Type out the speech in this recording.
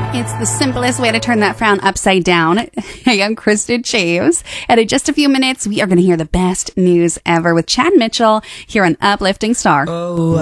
It's the simplest way to turn that frown upside down. Hey, I'm Kristen James, and in just a few minutes, we are going to hear the best news ever with Chad Mitchell here on Uplifting Star.